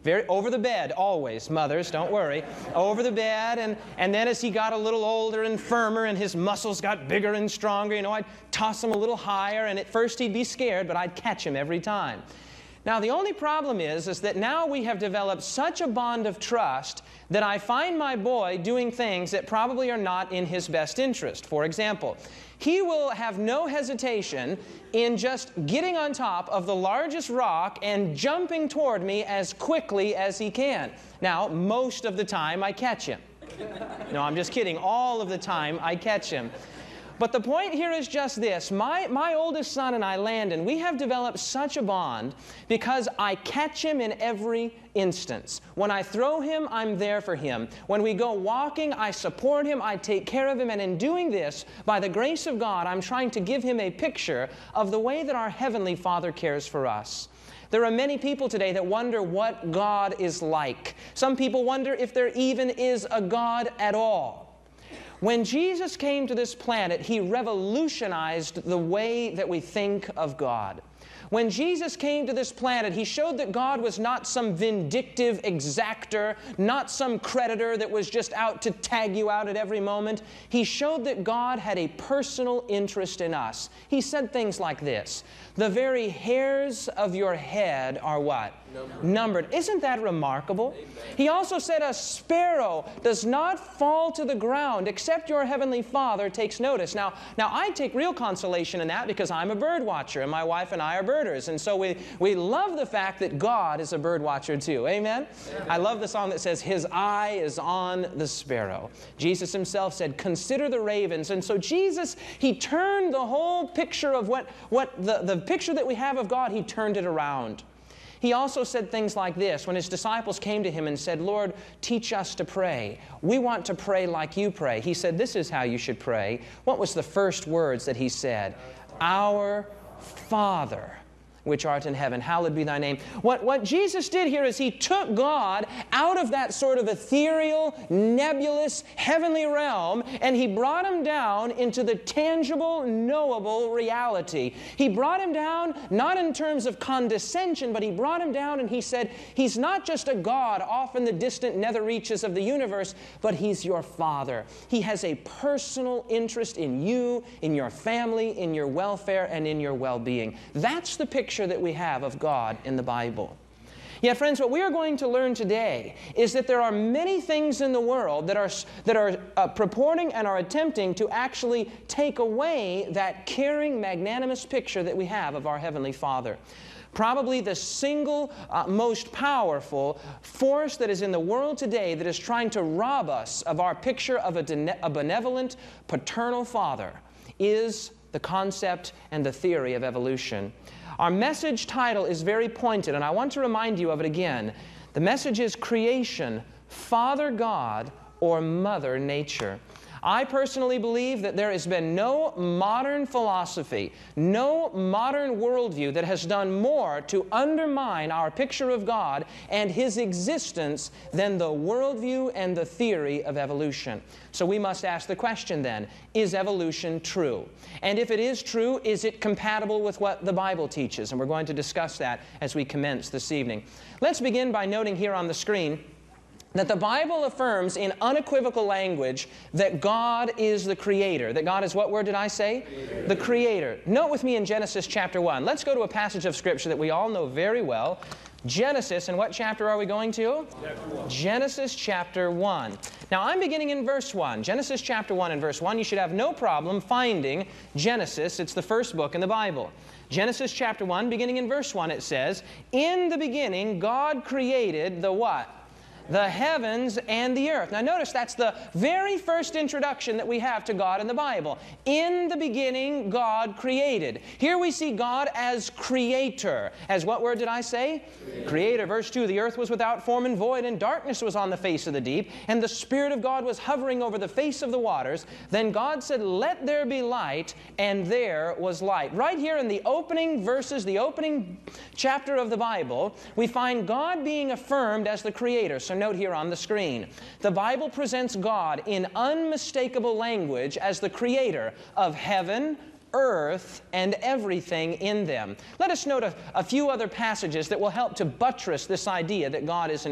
Very over the bed, always, mothers, don't worry. Over the bed, and then as he got a little older and firmer and his muscles got bigger and stronger, you know, I'd toss him a little higher, and at first he'd be scared, but I'd catch him every time. Now, the only problem is that now we have developed such a bond of trust that I find my boy doing things that probably are not in his best interest. For example, he will have no hesitation in just getting on top of the largest rock and jumping toward me as quickly as he can. Now, most of the time I catch him. No, I'm just kidding. All of the time I catch him. But the point here is just this. My oldest son and I, Landon, we have developed such a bond because I catch him in every instance. When I throw him, I'm there for him. When we go walking, I support him, I take care of him, and in doing this, by the grace of God, I'm trying to give him a picture of the way that our Heavenly Father cares for us. There are many people today that wonder what God is like. Some people wonder if there even is a God at all. When Jesus came to this planet, He revolutionized the way that we think of God. When Jesus came to this planet, He showed that God was not some vindictive exactor, not some creditor that was just out to tag you out at every moment. He showed that God had a personal interest in us. He said things like this, "The very hairs of your head are" what? Numbered. Isn't that remarkable? Amen. He also said, "A sparrow does not fall to the ground except your Heavenly Father takes notice." Now I take real consolation in that because I'm a bird watcher and my wife and I are birders. And so we love the fact that God is a bird watcher too. Amen? Amen. I love the song that says, "His eye is on the sparrow." Jesus Himself said, "Consider the ravens." And so Jesus, He turned the whole picture of what the picture that we have of God, He turned it around. He also said things like this when His disciples came to Him and said, "Lord, teach us to pray. We want to pray like You pray." He said, "This is how you should pray." What was the first words that He said? "Our Father, which art in heaven, hallowed be Thy name." What Jesus did here is He took God out of that sort of ethereal, nebulous, heavenly realm, and He brought Him down into the tangible, knowable reality. He brought Him down not in terms of condescension, but He brought Him down and He said, He's not just a God off in the distant nether reaches of the universe, but He's your Father. He has a personal interest in you, in your family, in your welfare, and in your well-being. That's the picture that we have of God in the Bible. Yet, friends, what we are going to learn today is that there are many things in the world that are purporting and are attempting to actually take away that caring, magnanimous picture that we have of our Heavenly Father. Probably the single most powerful force that is in the world today that is trying to rob us of our picture of a benevolent, paternal Father is the concept and the theory of evolution. Our message title is very pointed, and I want to remind you of it again. The message is Creation, Father God, or Mother Nature. I personally believe that there has been no modern philosophy, no modern worldview that has done more to undermine our picture of God and His existence than the worldview and the theory of evolution. So we must ask the question then, is evolution true? And if it is true, is it compatible with what the Bible teaches? And we're going to discuss that as we commence this evening. Let's begin by noting here on the screen that the Bible affirms in unequivocal language that God is the Creator. That God is, what word did I say? Creator. The Creator. Note with me in Genesis chapter 1. Let's go to a passage of Scripture that we all know very well. Genesis, and what chapter are we going to? Genesis chapter 1. Now I'm beginning in verse 1. Genesis chapter 1 and verse 1. You should have no problem finding Genesis. It's the first book in the Bible. Genesis chapter 1, beginning in verse 1, it says, "In the beginning God created the" what? "The heavens and the earth." Now notice that's the very first introduction that we have to God in the Bible. In the beginning, God created. Here we see God as Creator. As what word did I say? Creator. Verse 2, "The earth was without form and void, and darkness was on the face of the deep, and the Spirit of God was hovering over the face of the waters. Then God said, let there be light, and there was light." Right here in the opening verses, the opening chapter of the Bible, we find God being affirmed as the Creator. So note here on the screen, the Bible presents God in unmistakable language as the Creator of heaven, earth and everything in them. Let us note a few other passages that will help to buttress this idea that God is